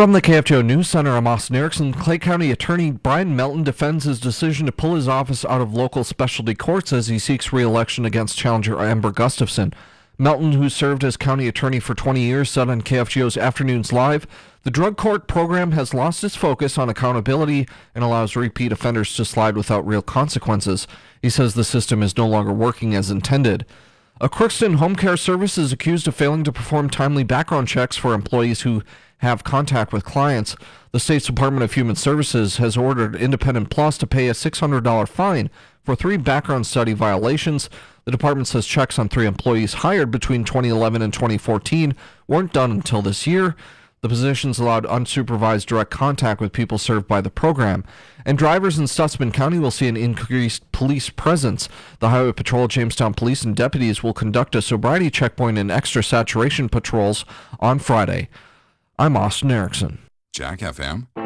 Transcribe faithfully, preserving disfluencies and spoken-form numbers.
From the K F G O News Center, I'm Austin Erickson. Clay County Attorney Brian Melton defends his decision to pull his office out of local specialty courts as he seeks re-election against challenger Amber Gustafson. Melton, who served as county attorney for twenty years, said on K F G O's Afternoons Live, the drug court program has lost its focus on accountability and allows repeat offenders to slide without real consequences. He says the system is no longer working as intended. A Crookston home care service is accused of failing to perform timely background checks for employees who have contact with clients. The state's Department of Human Services has ordered Independent Plus to pay a six hundred dollars fine for three background study violations. The department says checks on three employees hired between twenty eleven and twenty fourteen weren't done until this year. The positions allowed unsupervised direct contact with people served by the program. And drivers in Stutsman County will see an increased police presence. The Highway Patrol, Jamestown Police, and deputies will conduct a sobriety checkpoint and extra saturation patrols on Friday. I'm Austin Erickson. Jack F M.